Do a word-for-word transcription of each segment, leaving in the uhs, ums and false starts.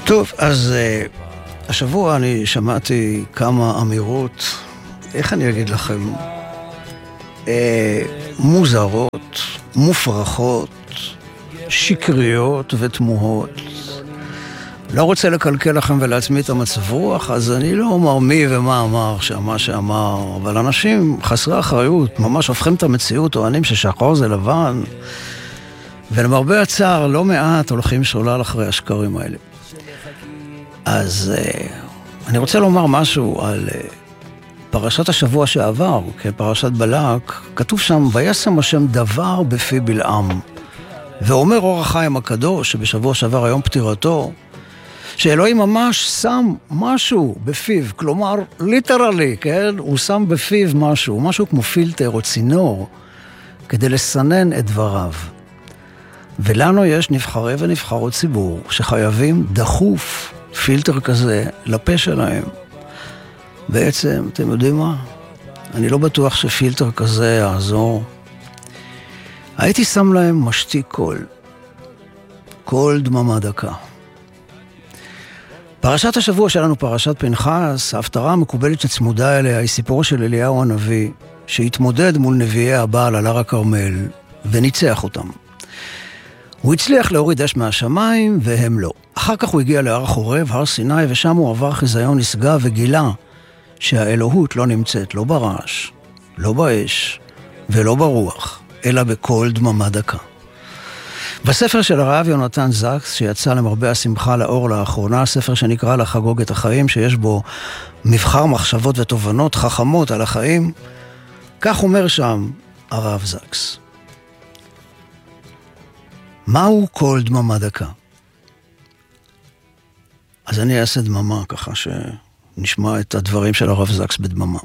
טוב, אז uh, השבוע אני שמעתי כמה אמירות, איך אני אגיד לכם, uh, מוזרות, מופרכות, שקריות ותמוהות. לא רוצה לקלקל לכם ולעצמי את המצב רוח, אז אני לא אומר מי ומה אמר, שמה שאמר, אבל אנשים חסרי אחריות, ממש הופכים את המציאות, טוענים ששחור זה לבן, ולמרבה הצער לא מעט הולכים שולל אחרי השקרים האלה. אז uh, אני רוצה לומר משהו על uh, פרשת השבוע שעבר, כפרשת בלק, כתוב שם, וישם השם דבר בפי בלעם. ואומר אור החיים הקדוש, שבשבוע שעבר היום פטירתו, שאלוהים ממש שם משהו בפיו, כלומר, ליטרלי, כן? הוא שם בפיו משהו, משהו כמו פילטר או צינור, כדי לסנן את דבריו. ולנו יש נבחרי ונבחרות ציבור, שחייבים דחוף פילטר כזה לפה שלהם. בעצם, אתם יודעים מה? אני לא בטוח שפילטר כזה יעזור. הייתי שם להם משתיק קול. קול דממה דקה. פרשת השבוע שלנו, פרשת פנחס, ההפטרה המקובלת שצמודה אליה היא סיפורו של אליהו הנביא, שהתמודד מול נביאי הבעל על הר הכרמל, וניצח אותם. הוא הצליח להוריד אש מהשמיים, והם לא. אחר כך הוא הגיע להר חורב, הר סיני, ושם הוא עבר חיזיון נשגב וגילה שהאלוהות לא נמצאת, לא ברעש, לא באש, ולא ברוח, אלא בכל דממה דקה. בספר של הרב יונתן זקס, שיצא למרבה השמחה לאור לאחרונה, ספר שנקרא לחגוג את החיים, שיש בו מבחר מחשבות ותובנות חכמות על החיים, כך אומר שם הרב זקס. מהו כל דממה דקה? אז אני אעשה דממה ככה שנשמע את הדברים של הרב זקס בדממה.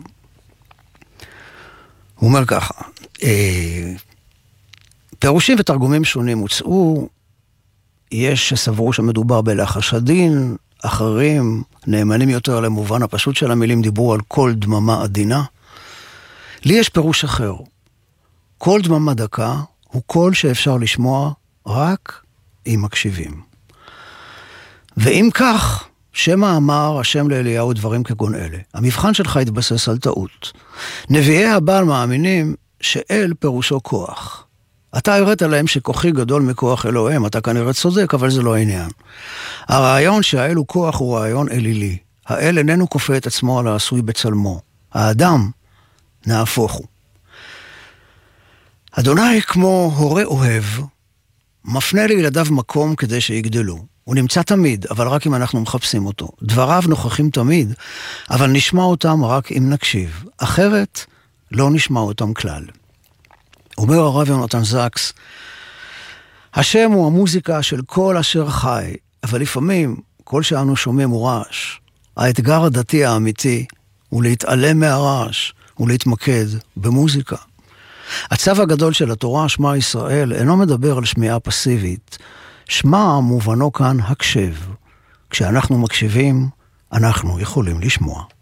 הוא אומר ככה, אה, פירושים ותרגומים שונים הוצאו, יש שסברו שמדובר בלחש הדין, אחרים נאמנים יותר למובן הפשוט של המילים דיברו על כל דממה עדינה. לי יש פירוש אחר, כל דממה דקה הוא קול שאפשר לשמוע רק אם מקשיבים. ואם כך, שמה אמר השם לאליהו דברים כגון אלה. המבחן שלך התבסס על טעות. נביאי הבעל מאמינים שאל פירושו כוח. אתה הראת להם שכוחי גדול מכוח אלוהים, אתה כנראה צודק, אבל זה לא העניין. הרעיון שהאל הוא כוח הוא רעיון אלילי. האל איננו כופה את עצמו על העשוי בצלמו. האדם נהפוך הוא. אדוני כמו הורה אוהב, מפנה לילדיו מקום כדי שיגדלו. הוא נמצא תמיד, אבל רק אם אנחנו מחפשים אותו. דבריו נוכחים תמיד, אבל נשמע אותם רק אם נקשיב. אחרת, לא נשמע אותם כלל. אומר הרב יונתן זקס, השם הוא המוזיקה של כל אשר חי, אבל לפעמים כל שאנו שומעים הוא רעש. האתגר הדתי האמיתי הוא להתעלם מהרעש ולהתמקד במוזיקה. הצו הגדול של התורה, שמע ישראל, אינו מדבר על שמיעה פסיבית. שמע מובנו כאן הקשב. כשאנחנו מקשיבים, אנחנו יכולים לשמוע.